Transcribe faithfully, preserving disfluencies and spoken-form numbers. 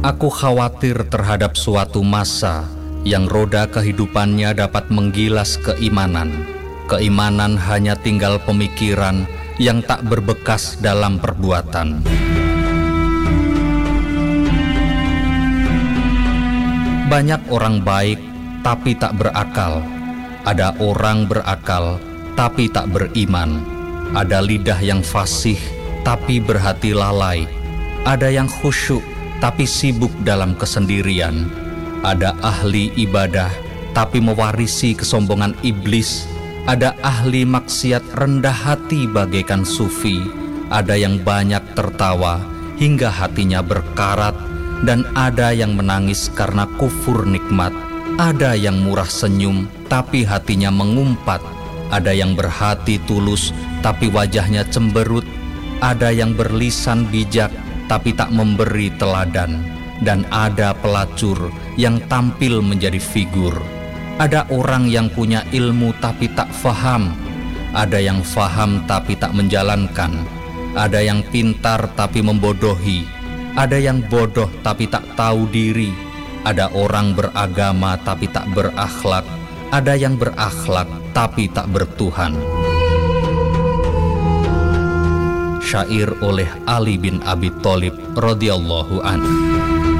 Aku khawatir terhadap suatu masa yang roda kehidupannya dapat menggilas keimanan. Keimanan hanya tinggal pemikiran yang tak berbekas dalam perbuatan. Banyak orang baik tapi tak berakal. Ada orang berakal tapi tak beriman. Ada lidah yang fasih tapi berhati lalai. Ada yang khusyuk tapi sibuk dalam kesendirian. Ada ahli ibadah tapi mewarisi kesombongan iblis. Ada ahli maksiat rendah hati bagaikan sufi. Ada yang banyak tertawa hingga hatinya berkarat. Dan ada yang menangis karena kufur nikmat. Ada yang murah senyum tapi hatinya mengumpat. Ada yang berhati tulus tapi wajahnya cemberut. Ada yang berlisan bijak tapi tak memberi teladan. Dan ada pelacur yang tampil menjadi figur. Ada orang yang punya ilmu tapi tak faham. Ada yang faham tapi tak menjalankan. Ada yang pintar tapi membodohi. Ada yang bodoh tapi tak tahu diri. Ada orang beragama tapi tak berakhlak. Ada yang berakhlak tapi tak bertuhan. Syair oleh Ali bin Abi Thalib radhiyallahu anhu.